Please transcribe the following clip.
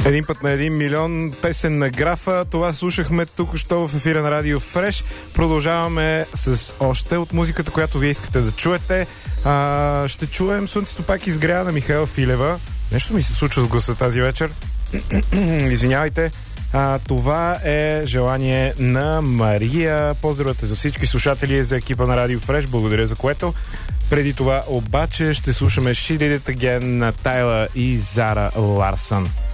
Един път на 1 милион, песен на Графа. Това слушахме тук-що в ефира на Радио Фреш. Продължаваме с още от музиката, която вие искате да чуете. Ще чуем "Слънцето пак изгря" на Михаела Филева. Нещо ми се случва с гласа тази вечер. Извинявайте. Това е желание на Мария. Поздравете за всички слушатели, за екипа на Радио Фреш. Благодаря за което. Преди това обаче ще слушаме "She Did It Again" на Тайла и Зара Ларсън.